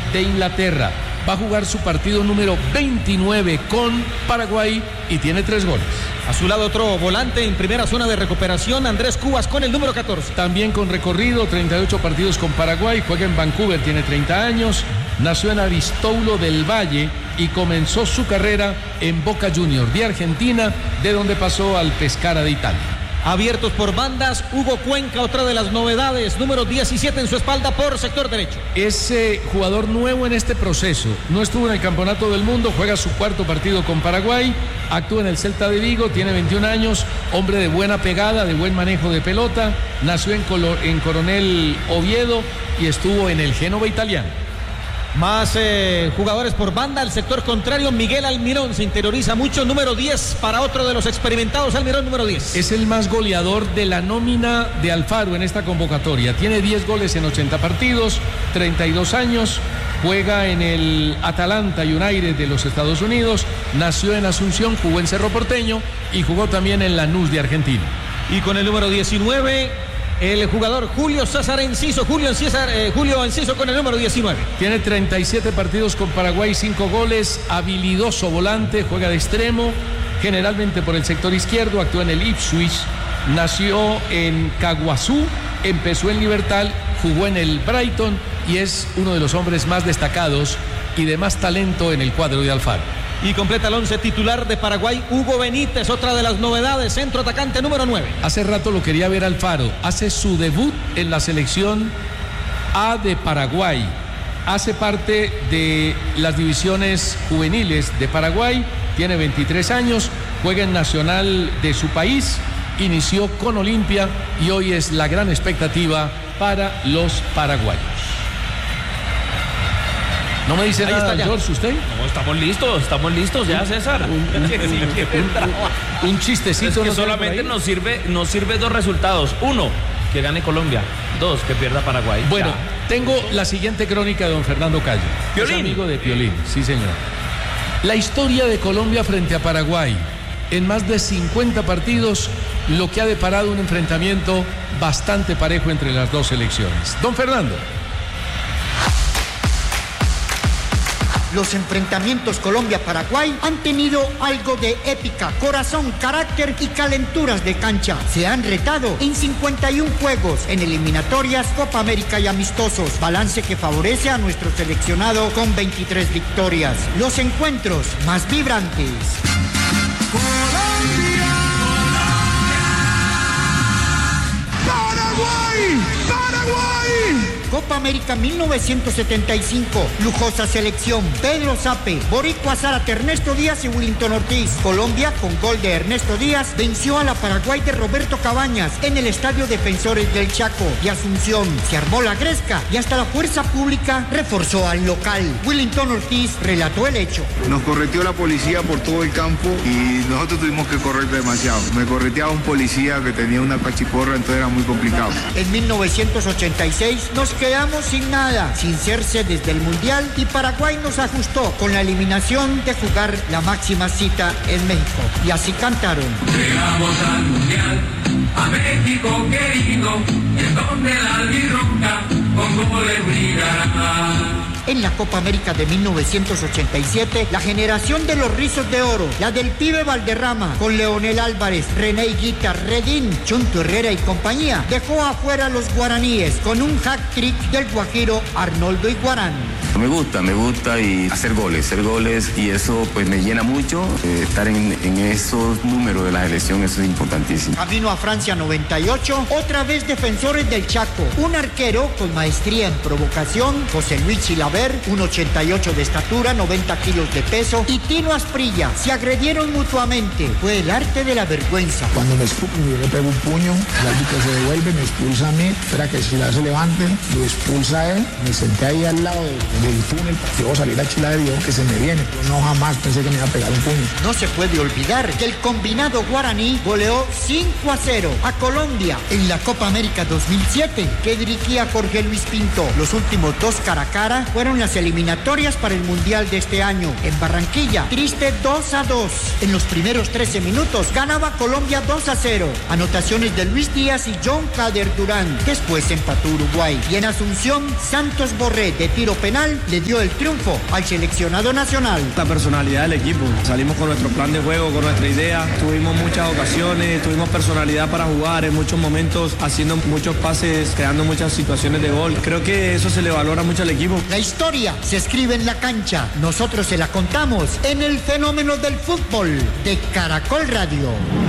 de Inglaterra. Va a jugar su partido número 29 con Paraguay y tiene 3 goles. A su lado otro volante en primera zona de recuperación, Andrés Cubas con el número 14. También con recorrido, 38 partidos con Paraguay, juega en Vancouver, tiene 30 años, nació en Aristoulo del Valle y comenzó su carrera en Boca Juniors de Argentina, de donde pasó al Pescara de Italia. Abiertos por bandas, Hugo Cuenca, otra de las novedades, número 17 en su espalda por sector derecho. Es jugador nuevo en este proceso, no estuvo en el Campeonato del Mundo, juega su 4º partido con Paraguay, actúa en el Celta de Vigo, tiene 21 años, hombre de buena pegada, de buen manejo de pelota, nació en Coronel Oviedo y estuvo en el Génova italiano. Más jugadores por banda, el sector contrario, Miguel Almirón se interioriza mucho, número 10 para otro de los experimentados, Almirón número 10. Es el más goleador de la nómina de Alfaro en esta convocatoria, tiene 10 goles en 80 partidos, 32 años, juega en el Atalanta United de los Estados Unidos, nació en Asunción, jugó en Cerro Porteño y jugó también en Lanús de Argentina. Y con el número 19... el jugador Julio Enciso con el número 19. Tiene 37 partidos con Paraguay, 5 goles, habilidoso volante, juega de extremo, generalmente por el sector izquierdo, actúa en el Ipswich, nació en Caguazú, empezó en Libertad, jugó en el Brighton y es uno de los hombres más destacados y de más talento en el cuadro de Alfaro. Y completa el 11 titular de Paraguay, Hugo Benítez, otra de las novedades, centro atacante número 9. Hace rato lo quería ver Alfaro, hace su debut en la selección A de Paraguay, hace parte de las divisiones juveniles de Paraguay, tiene 23 años, juega en Nacional de su país, inició con Olimpia y hoy es la gran expectativa para los paraguayos. ¿No me dice nada, George, usted? No, estamos listos ya, César. Un chistecito. Es que solamente nos sirve 2 resultados. 1, que gane Colombia. 2, que pierda Paraguay. Bueno, tengo la siguiente crónica de don Fernando Cayo. ¿Piolín? Es amigo de Piolín, sí señor. La historia de Colombia frente a Paraguay. En más de 50 partidos, lo que ha deparado un enfrentamiento bastante parejo entre las dos selecciones. Don Fernando. Los enfrentamientos Colombia-Paraguay han tenido algo de épica, corazón, carácter y calenturas de cancha. Se han retado en 51 juegos en eliminatorias, Copa América y amistosos. Balance que favorece a nuestro seleccionado con 23 victorias. Los encuentros más vibrantes. ¡Colombia! ¡Paraguay! ¡Paraguay! Copa América 1975, lujosa selección, Pedro Zape, Boricua Zárate, Ernesto Díaz y Willington Ortiz. Colombia, con gol de Ernesto Díaz, venció a la Paraguay de Roberto Cabañas en el Estadio Defensores del Chaco de Asunción. Se armó la gresca y hasta la fuerza pública reforzó al local. Willington Ortiz relató el hecho. Nos correteó la policía por todo el campo y nosotros tuvimos que correr demasiado. Me correteaba un policía que tenía una cachiporra, entonces era muy complicado. En 1986 nos quedamos sin nada, sin ser sedes del Mundial, y Paraguay nos ajustó con la eliminación de jugar la máxima cita en México. Y así cantaron. Llegamos al Mundial, a México querido, es donde la albirroja con goles brillará. En la Copa América de 1987, la generación de los rizos de oro, la del pibe Valderrama, con Leonel Álvarez, René Higuita, Redín, Chunto Herrera y compañía, dejó afuera a los guaraníes con un hat-trick del guajiro Arnoldo Iguarán. Me gusta y hacer goles y eso pues me llena mucho, estar en esos números de la selección, eso es importantísimo. Camino a Francia 98, otra vez defensores del Chaco, un arquero con maestría en provocación, José Luis Chilaver, 1,88 de estatura, 90 kilos de peso, y Tino Asprilla, se agredieron mutuamente, fue el arte de la vergüenza. Cuando me yo le pego un puño, el árbitro se devuelve, me expulsa a mí, espera que Chilaver se levante, lo expulsa a él, me senté ahí al lado del túnel, yo salir a Chilaver y veo que se me viene, yo no jamás pensé que me iba a pegar un puño. No se puede olvidar que el combinado guaraní goleó 5-0 a Colombia en la Copa América 2007, que dirigía Jorge Luis Pinto. Los últimos 2 cara a cara fueron las eliminatorias para el Mundial de este año. En Barranquilla, triste 2-2. En los primeros 13 minutos ganaba Colombia 2-0. Anotaciones de Luis Díaz y John Kader Durán. Después empató Uruguay. Y en Asunción, Santos Borré de tiro penal combinación le dio el triunfo al seleccionado nacional. La personalidad del equipo, salimos con nuestro plan de juego, con nuestra idea, tuvimos muchas ocasiones, tuvimos personalidad para jugar en muchos momentos, haciendo muchos pases, creando muchas situaciones de gol. Creo que eso se le valora mucho al equipo. La historia se escribe en la cancha, nosotros se la contamos en el Fenómeno del Fútbol de Caracol Radio.